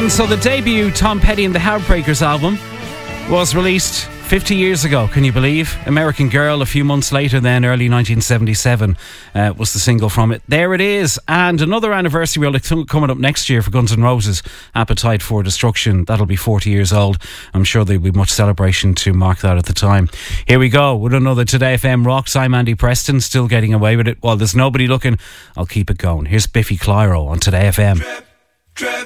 And so the debut Tom Petty and the Heartbreakers album was released 50 years ago, can you believe? American Girl a few months later then, early 1977 was the single from it. There it is. And another anniversary coming up next year for Guns N' Roses, Appetite for Destruction. That'll be 40 years old. I'm sure there'll be much celebration to mark that at the time. Here we go with another Today FM Rocks. I'm Andy Preston, still getting away with it. While there's nobody looking, I'll keep it going. Here's Biffy Clyro on Today FM.